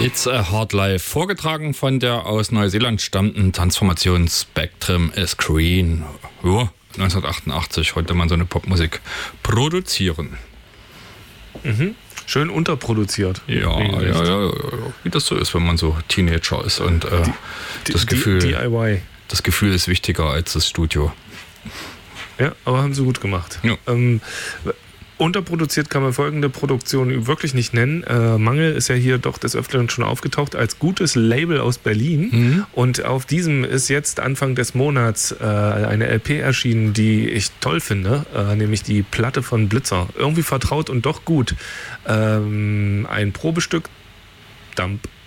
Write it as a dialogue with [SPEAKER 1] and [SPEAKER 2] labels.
[SPEAKER 1] It's a Hard Life, vorgetragen von der aus Neuseeland stammenden Transformation Spectrum is Green. Ja, 1988 konnte man so eine Popmusik produzieren.
[SPEAKER 2] Mhm. Schön unterproduziert.
[SPEAKER 1] Ja, wie das so ist, wenn man so Teenager ist und das Gefühl,
[SPEAKER 2] DIY.
[SPEAKER 1] Das Gefühl ist wichtiger als das Studio.
[SPEAKER 2] Ja, aber haben sie gut gemacht.
[SPEAKER 1] Ja.
[SPEAKER 2] Unterproduziert kann man folgende Produktion wirklich nicht nennen. Mangel ist ja hier doch des Öfteren schon aufgetaucht als gutes Label aus Berlin. Mhm. Und auf diesem ist jetzt Anfang des Monats eine LP erschienen, die ich toll finde, nämlich die Platte von Blitzer. Irgendwie vertraut und doch gut. Ein Probestück, Dump